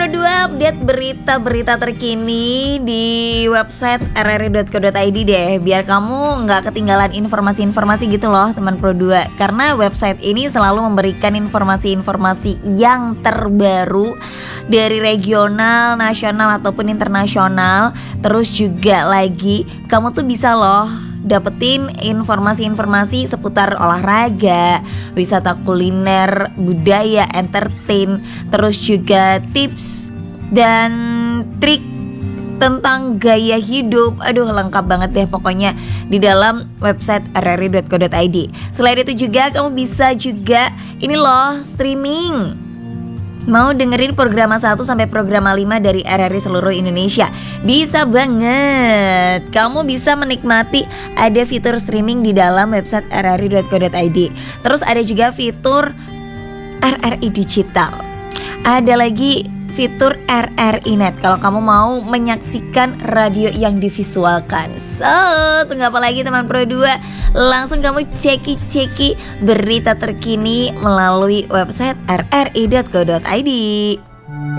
Pro 2 update berita-berita terkini di website rri.co.id deh, biar kamu nggak ketinggalan informasi-informasi gitu loh teman Pro 2. Karena website ini selalu memberikan informasi-informasi yang terbaru dari regional, nasional ataupun internasional. Terus juga lagi kamu tuh bisa loh dapetin informasi-informasi seputar olahraga, wisata kuliner, budaya, entertain, terus juga tips dan trik tentang gaya hidup. Aduh, lengkap banget deh pokoknya di dalam website rri.co.id. Selain itu juga kamu bisa juga ini loh streaming. Mau dengerin program 1 sampai program 5 dari RRI seluruh Indonesia? Bisa banget. Kamu bisa menikmati ada fitur streaming di dalam website rri.co.id. Terus ada juga fitur RRI Digital. Ada lagi fitur RRI Net kalau kamu mau menyaksikan radio yang divisualkan. So, tunggu apa lagi teman Pro 2? Langsung kamu ceki berita terkini melalui website rri.co.id.